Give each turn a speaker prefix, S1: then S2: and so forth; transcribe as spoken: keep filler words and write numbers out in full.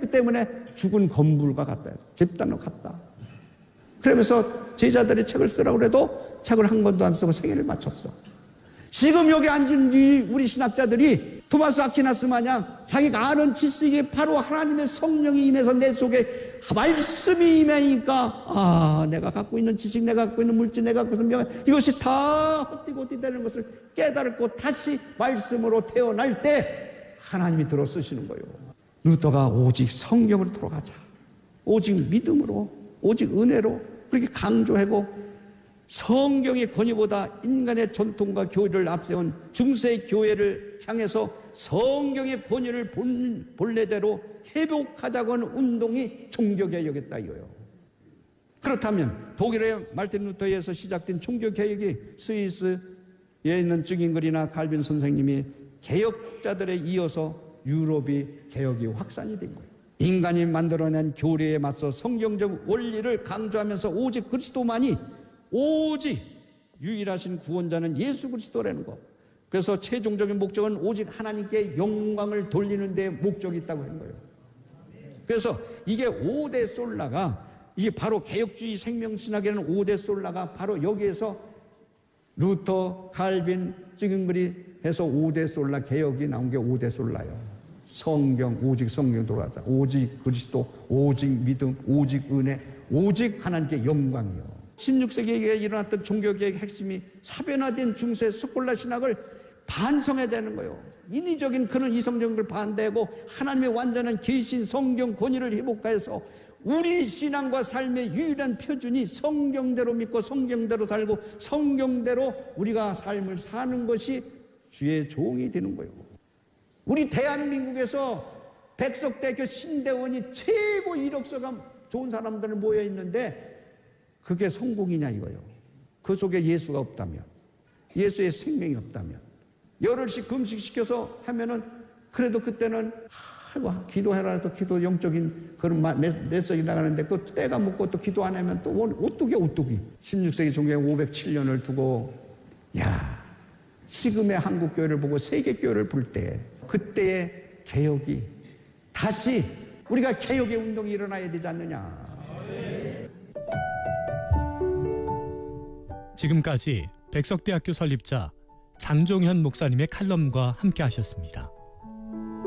S1: 그 때문에 죽은 건물과 같다. 집단과 같다. 그러면서 제자들이 책을 쓰라고 해도 책을 한 권도 안 쓰고 생애를 마쳤어. 지금 여기 앉은 이 우리 신학자들이 토마스 아퀴나스 마냥 자기가 아는 지식이 바로 하나님의 성령이 임해서 내 속에 말씀이 임하니까 아 내가 갖고 있는 지식, 내가 갖고 있는 물질, 내가 갖고 있는 명예 이것이 다 헛되고 되는 것을 깨달고 다시 말씀으로 태어날 때 하나님이 들어 쓰시는 거예요. 루터가 오직 성령으로 돌아가자, 오직 믿음으로, 오직 은혜로 그렇게 강조하고 성경의 권위보다 인간의 전통과 교리를 앞세운 중세 교회를 향해서 성경의 권위를 본, 본래대로 회복하자고 하는 운동이 종교개혁이었다 이거예요. 그렇다면 독일의 말틴 루터에 의해서 시작된 종교개혁이 스위스에 있는 증인글이나 칼빈 선생님이 개혁자들에 이어서 유럽이 개혁이 확산이 된 거예요. 인간이 만들어낸 교리에 맞서 성경적 원리를 강조하면서 오직 그리스도만이 오직 유일하신 구원자는 예수 그리스도라는 것. 그래서 최종적인 목적은 오직 하나님께 영광을 돌리는 데 목적이 있다고 하는 거예요. 그래서 이게 오 대 솔라가 이게 바로 개혁주의 생명신학에는 오 대 솔라가 바로 여기에서 루터, 칼빈, 증인글이 해서 오 대 솔라 개혁이 나온 게 오 대 솔라예요. 성경, 오직 성경 돌아가자. 오직 그리스도, 오직 믿음, 오직 은혜, 오직 하나님께 영광이요. 십육 세기에 일어났던 종교개혁의 핵심이 사변화된 중세 스콜라 신학을 반성하자는 거예요. 인위적인 그런 이성적을 반대하고 하나님의 완전한 계신 성경 권위를 회복하여서 우리 신앙과 삶의 유일한 표준이 성경대로 믿고 성경대로 살고 성경대로 우리가 삶을 사는 것이 주의 종이 되는 거예요. 우리 대한민국에서 백석대학교 신대원이 최고 이력서가 좋은 사람들 모여 있는데 그게 성공이냐 이거예요. 그 속에 예수가 없다면, 예수의 생명이 없다면, 열흘씩 금식시켜서 하면은 그래도 그때는 아이고 기도해라 해도 기도 영적인 그런 메시지 나가는데 그 때가 묻고 또 기도 안 하면 또 오뚜기 오뚜기. 십육 세기 종교에 오백칠 년을 두고 야 지금의 한국교회를 보고 세계교회를 볼 때 그때의 개혁이 다시 우리가 개혁의 운동이 일어나야 되지 않느냐.
S2: 지금까지 백석대학교 설립자 장종현 목사님의 칼럼과 함께 하셨습니다.